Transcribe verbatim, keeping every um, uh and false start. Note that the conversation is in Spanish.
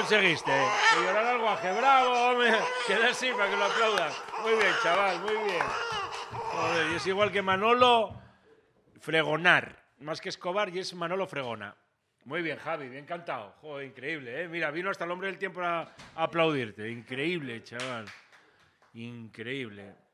conseguiste? Que llorar algo a Bravo, quedar así para que lo aplaudan. Muy bien, chaval, muy bien. Joder, y es igual que Manolo Fregonar. Más que Escobar, y es Manolo Fregona. Muy bien, Javi, bien cantado. Joder, increíble, ¿eh? Mira, vino hasta el hombre del tiempo a, a aplaudirte. Increíble, chaval. Increíble.